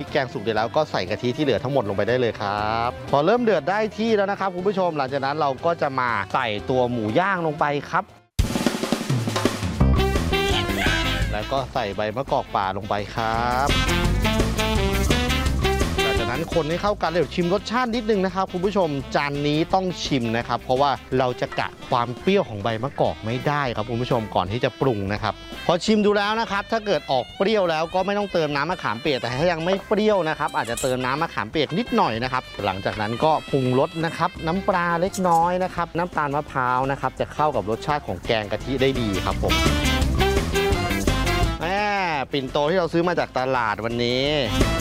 แกงสุกเดือดแล้วก็ใส่กะทิที่เหลือทั้งหมดลงไปได้เลยครับพอเริ่มเดือดได้ที่แล้วนะครับคุณผู้ชมหลังจากนั้นเราก็จะมาใส่ตัวหมูย่างลงไปครับแล้วก็ใส่ใบมะกอกป่าลงไปครับจากนั้นคนให้เข้ากันเดี๋ยวชิมรสชาตินิดนึงนะครับคุณผู้ชมจานนี้ต้องชิมนะครับเพราะว่าเราจะกะความเปรี้ยวของใบมะกอกไม่ได้ครับคุณผู้ชมก่อนที่จะปรุงนะครับพอชิมดูแล้วนะครับถ้าเกิดออกเปรี้ยวแล้วก็ไม่ต้องเติมน้ำมะขามเปียกแต่ถ้ายังไม่เปรี้ยวนะครับอาจจะเติมน้ำมะขามเปียกนิดหน่อยนะครับหลังจากนั้นก็ปรุงรสนะครับน้ำปลาเล็กน้อยนะครับน้ำตาลมะพร้าวนะครับจะเข้ากับรสชาติของแกงกะทิได้ดีครับผมปิ่นโตที่เราซื้อมาจากตลาดวันนี้